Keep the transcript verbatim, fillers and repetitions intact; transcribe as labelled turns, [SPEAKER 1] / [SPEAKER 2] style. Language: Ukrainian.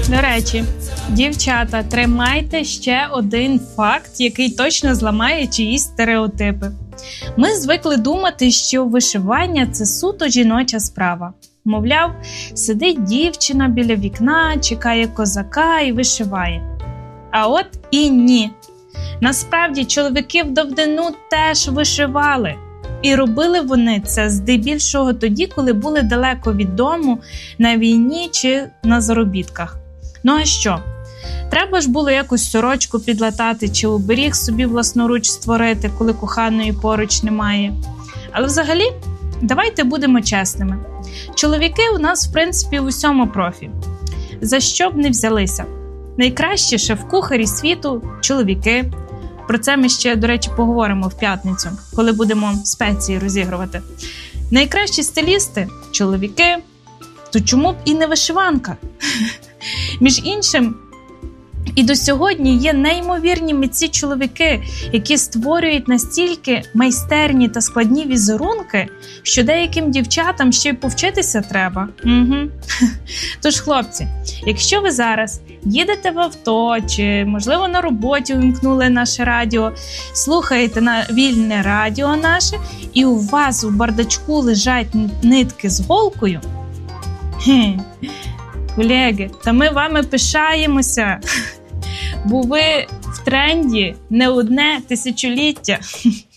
[SPEAKER 1] До речі, дівчата, тримайте ще один факт, який точно зламає чиїсь стереотипи. Ми звикли думати, що вишивання – це суто жіноча справа. Мовляв, сидить дівчина біля вікна, чекає козака і вишиває. А от і ні. Насправді, чоловіки в давнину теж вишивали. І робили вони це здебільшого тоді, коли були далеко від дому, на війні чи на заробітках. Ну а що? Треба ж було якусь сорочку підлатати чи оберіг собі власноруч створити, коли коханої поруч немає. Але взагалі, давайте будемо чесними. Чоловіки у нас, в принципі, в усьому профі. За що б не взялися. Найкращі шеф-кухарі світу – чоловіки. Про це ми ще, до речі, поговоримо в п'ятницю, коли будемо спеції розігрувати. Найкращі стилісти – чоловіки. То чому б і не вишиванка? Між іншим, і до сьогодні є неймовірні митці-чоловіки, які створюють настільки майстерні та складні візерунки, що деяким дівчатам ще й повчитися треба. Угу. Тож, хлопці, якщо ви зараз їдете в авто чи, можливо, на роботі увімкнули наше радіо, слухаєте на вільне радіо наше, і у вас у бардачку лежать нитки з голкою, хе, колеги, та ми вами пишаємося, бо ви в тренді не одне тисячоліття.